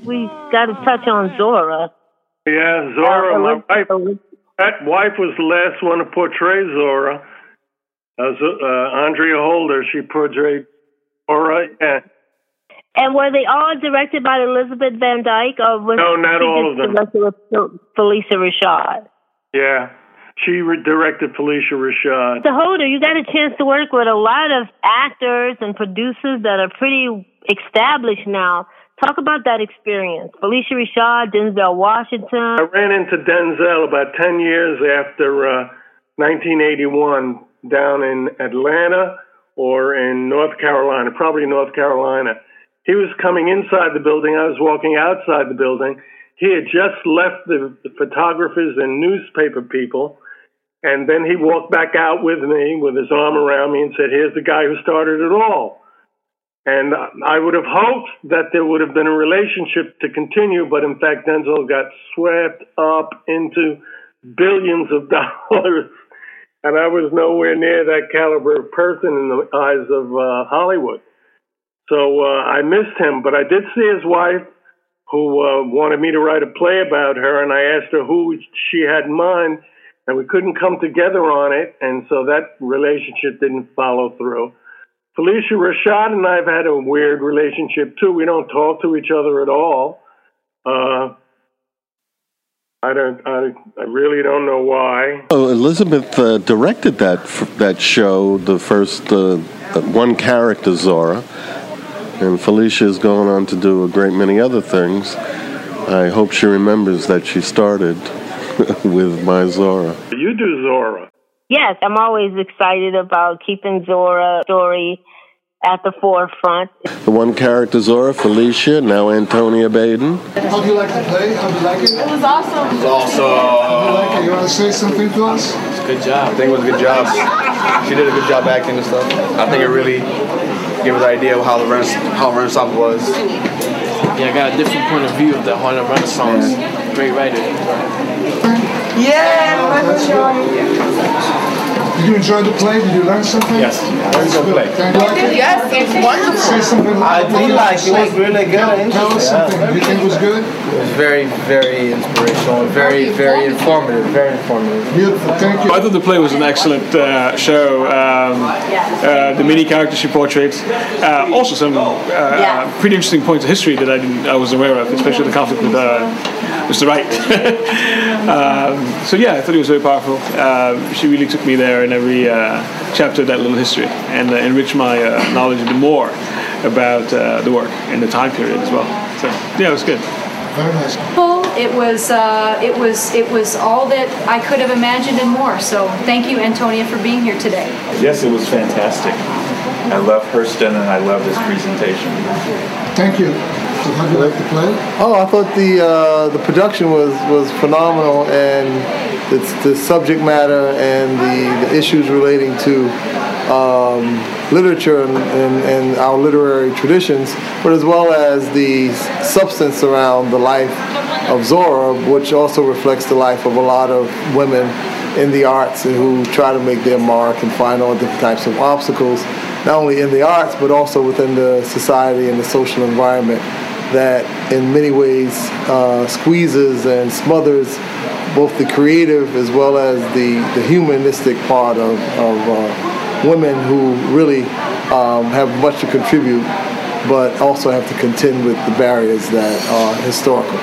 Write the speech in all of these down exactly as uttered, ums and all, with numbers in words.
we got to touch on Zora. Yeah, Zora, Uh, my Eliz- wife. Eliz- That wife was the last one to portray Zora. Uh, Z- uh, Andrea Holder, she portrayed Zora. Yeah. And were they all directed by Elizabeth Van Dyke, or was No, not she all just of them. directed with Felicia Rashad? Yeah, she re- directed Felicia Rashad. So Holder, you got a chance to work with a lot of actors and producers that are pretty established now. Talk about that experience. Felicia Rashad, Denzel Washington. I ran into Denzel about ten years after uh, nineteen eighty-one down in Atlanta or in North Carolina, probably North Carolina. He was coming inside the building. I was walking outside the building. He had just left the, the photographers and newspaper people, and then he walked back out with me with his arm around me and said, "Here's the guy who started it all." And I would have hoped that there would have been a relationship to continue, but in fact, Denzel got swept up into billions of dollars, and I was nowhere near that caliber of person in the eyes of uh, Hollywood. So uh, I missed him, but I did see his wife, who uh, wanted me to write a play about her, and I asked her who she had in mind, and we couldn't come together on it, and so that relationship didn't follow through. Felicia Rashad and I have had a weird relationship, too. We don't talk to each other at all. Uh, I don't. I, I really don't know why. Oh, Elizabeth uh, directed that that show, the first uh, one character, Zora. And Felicia's going on to do a great many other things. I hope she remembers that she started with my Zora. You do Zora. Yes, I'm always excited about keeping Zora story at the forefront. The one character, Zora, Felicia, now Antonia Baden. How do you like the play? How do you like it? It was awesome. It was awesome. How do you like it? You want to say something to us? It's a good job. I think it was a good job. She did a good job acting and stuff. I think it really gave us an idea of how the Renaissance, how Renaissance was. Yeah, I got a different point of view of the Harlem Renaissance. Yeah. Great writer. Yeah, I enjoyed it. Did you enjoy the play? Did you learn something? Yes, very good play. Can you like it? Yes, it's wonderful. Say something. I did like it. It was really good. Tell us something. Do you think it was good? It was very, very inspirational. Very, very informative. Very informative. Beautiful. Thank you. I thought the play was an excellent uh, show. Um, uh, the many characters she portrayed. Uh, also some uh, Yeah. pretty interesting points of history that I didn't, I was aware of, especially the conflict with uh, Mister Wright. um, so yeah, I thought it was very powerful. Uh, she really took me there in every uh, chapter of that little history, and uh, enriched my uh, knowledge a bit more about uh, the work and the time period as well. So yeah, it was good. Very nice. It was, uh, it was, it was all that I could have imagined and more. So thank you, Antonia, for being here today. Yes, it was fantastic. I love Hurston and I love this presentation. Thank you. So how do you like the play? Oh, I thought the uh, the production was, was phenomenal, and it's the subject matter and the, the issues relating to um, literature and, and, and our literary traditions, but as well as the substance around the life of Zora, which also reflects the life of a lot of women in the arts and who try to make their mark and find all different types of obstacles, not only in the arts, but also within the society and the social environment that in many ways uh, squeezes and smothers both the creative as well as the, the humanistic part of, of uh, women who really um, have much to contribute, but also have to contend with the barriers that are historical.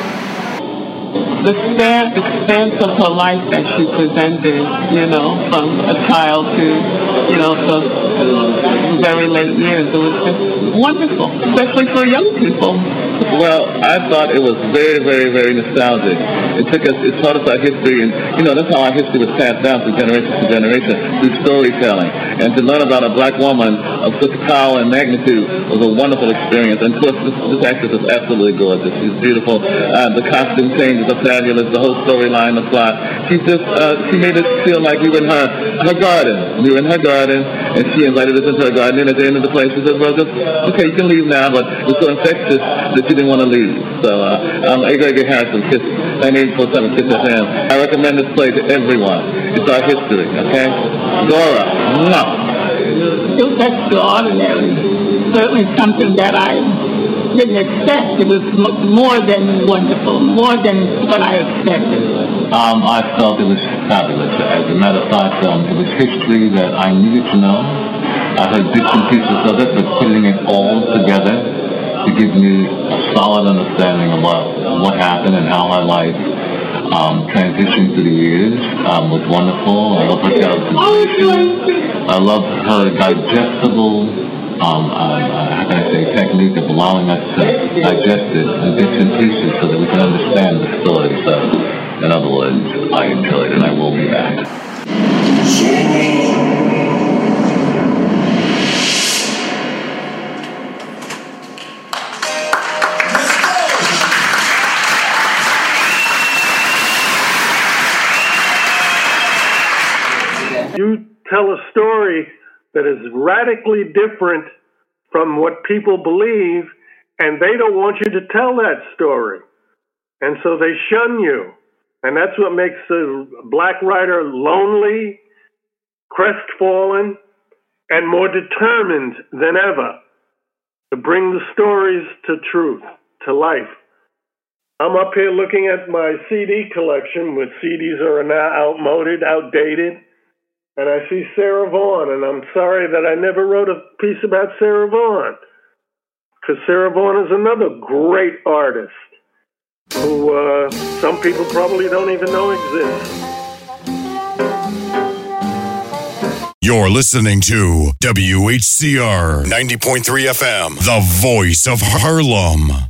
The span, expanse of her life that she presented, you know, from a child to, you know, the very late years, it was just wonderful, especially for young people. Well, I thought it was very, very, very nostalgic. It took us, it taught us our history, and you know that's how our history was passed down through generation to generation through storytelling. And to learn about a black woman of such power and magnitude was a wonderful experience. And of course, this, this actress is absolutely gorgeous. She's beautiful. Uh, the costume changes are fabulous. The whole storyline, the plot. She just, uh, she made it feel like we were in her her garden. We were in her garden, and she invited us into her garden. And at the end of the play, she said, "Well, just okay, you can leave now," but it's so infectious that she didn't want to leave. So, uh, um, A. Gregory Harrison, Kiss, ninety-eight point seven Kiss F M. I recommend this play to everyone. It's our history, okay? Zora, no. It was extraordinary. Certainly something that I didn't expect. It was m- more than wonderful, more than what I expected. Um, I felt it was fabulous. As a matter of fact, um, it was history that I needed to know. I heard bits and pieces of it, but putting it all together to give me a solid understanding of what, what happened and how my life um, transitioned through the years um, was wonderful. I love her characterization. I love her digestible, um, uh, how can I say, technique of allowing us to digest it in bits and pieces so that we can understand the story. So, in other words, I enjoyed it and I will be back. You tell a story that is radically different from what people believe, and they don't want you to tell that story. And so they shun you. And that's what makes the black writer lonely, crestfallen, and more determined than ever to bring the stories to truth, to life. I'm up here looking at my C D collection, which C Ds are now outmoded, outdated. And I see Sarah Vaughan, and I'm sorry that I never wrote a piece about Sarah Vaughan, because Sarah Vaughan is another great artist who uh, some people probably don't even know exists. You're listening to W H C R ninety point three F M, the voice of Harlem.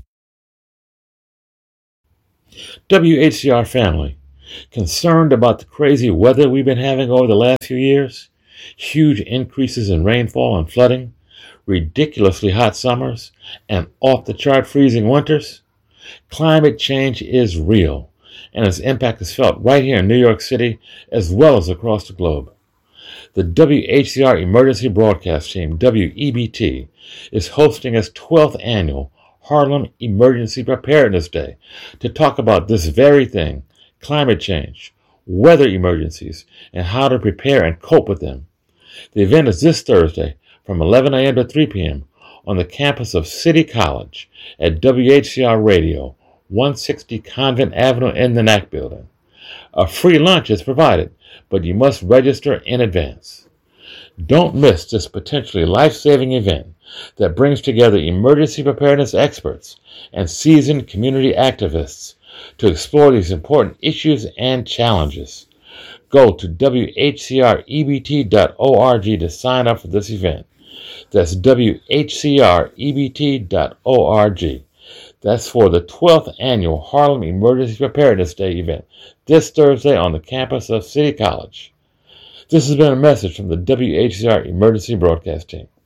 W H C R family. Concerned about the crazy weather we've been having over the last few years? Huge increases in rainfall and flooding, ridiculously hot summers, and off-the-chart freezing winters? Climate change is real, and its impact is felt right here in New York City as well as across the globe. The W H C R Emergency Broadcast Team, W E B T, is hosting its twelfth annual Harlem Emergency Preparedness Day to talk about this very thing, climate change, weather emergencies, and how to prepare and cope with them. The event is this Thursday from eleven a.m. to three p.m. on the campus of City College at W H C R Radio, one sixty Convent Avenue in the N A C building. A free lunch is provided, but you must register in advance. Don't miss this potentially life-saving event that brings together emergency preparedness experts and seasoned community activists to explore these important issues and challenges. Go to W H C R E B T dot org to sign up for this event. That's W H C R E B T dot org. That's for the twelfth annual Harlem Emergency Preparedness Day event this Thursday on the campus of City College. This has been a message from the W H C R Emergency Broadcast Team.